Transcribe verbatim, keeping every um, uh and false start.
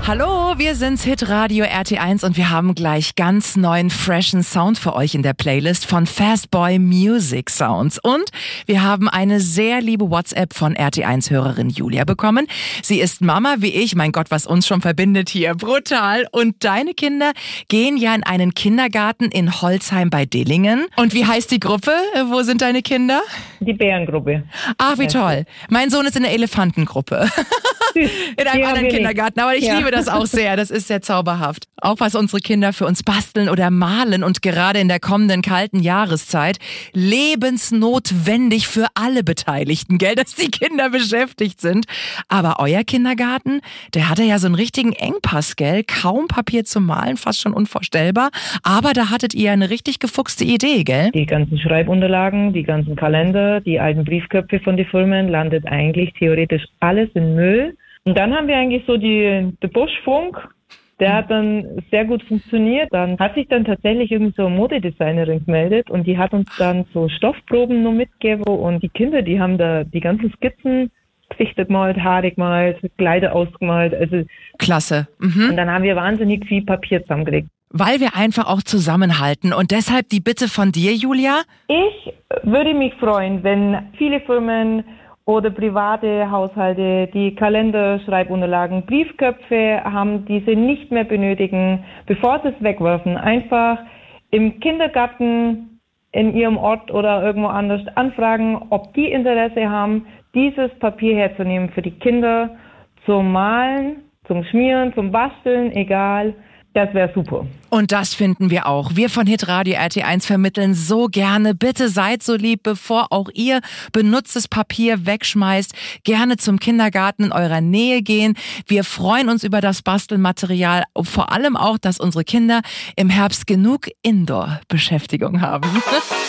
Hallo, wir sind's Hitradio R T eins und wir haben gleich ganz neuen, freshen Sound für euch in der Playlist von Fastboy Music Sounds. Und wir haben eine sehr liebe WhatsApp von R T eins-Hörerin Julia bekommen. Sie ist Mama wie ich, mein Gott, was uns schon verbindet hier, brutal. Und deine Kinder gehen ja in einen Kindergarten in Holzheim bei Dillingen. Und wie heißt die Gruppe? Wo sind deine Kinder? Die Bärengruppe. Ach, wie toll. Mein Sohn ist in der Elefantengruppe. In einem anderen Kindergarten, aber ich ja. liebe das auch sehr, das ist sehr zauberhaft. Auch was unsere Kinder für uns basteln oder malen und gerade in der kommenden kalten Jahreszeit lebensnotwendig für alle Beteiligten, gell, dass die Kinder beschäftigt sind. Aber euer Kindergarten, der hatte ja so einen richtigen Engpass, gell, kaum Papier zum Malen, fast schon unvorstellbar, aber da hattet ihr eine richtig gefuchste Idee, gell? Die ganzen Schreibunterlagen, die ganzen Kalender, die alten Briefköpfe von den Firmen, landet eigentlich theoretisch alles in Müll. Und dann haben wir eigentlich so die, die Buschfunk, der hat dann sehr gut funktioniert. Dann hat sich dann tatsächlich irgendwie so eine Modedesignerin gemeldet und die hat uns dann so Stoffproben nur mitgegeben und die Kinder, die haben da die ganzen Skizzen, Gesichter gemalt, Haare gemalt, Kleider ausgemalt. Also klasse. Mhm. Und dann haben wir wahnsinnig viel Papier zusammengelegt. Weil wir einfach auch zusammenhalten und deshalb die Bitte von dir, Julia? Ich würde mich freuen, wenn viele Firmen oder private Haushalte, die Kalender, Schreibunterlagen, Briefköpfe haben, die sie nicht mehr benötigen, bevor sie es wegwerfen, einfach im Kindergarten in ihrem Ort oder irgendwo anders anfragen, ob die Interesse haben, dieses Papier herzunehmen für die Kinder zum Malen, zum Schmieren, zum Basteln, egal. Das wäre super. Und das finden wir auch. Wir von Hitradio R T eins vermitteln so gerne. Bitte seid so lieb, bevor auch ihr benutztes Papier wegschmeißt, gerne zum Kindergarten in eurer Nähe gehen. Wir freuen uns über das Bastelmaterial. Vor allem auch, dass unsere Kinder im Herbst genug Indoor-Beschäftigung haben.